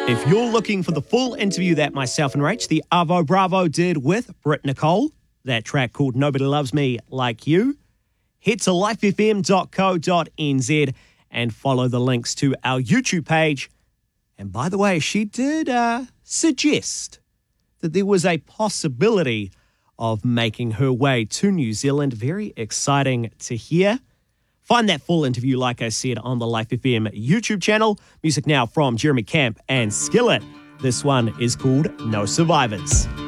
If you're looking for the full interview that myself and Rach, the Avo Bravo, did with Britt Nicole, that track called Nobody Loves Me Like You, head to lifefm.co.nz and follow the links to our YouTube page. And by the way, she did suggest that there was a possibility of making her way to New Zealand. Very exciting to hear. Find that full interview, like I said, on the Life FM YouTube channel. Music now from Jeremy Camp and Skillet. This one is called No Survivors.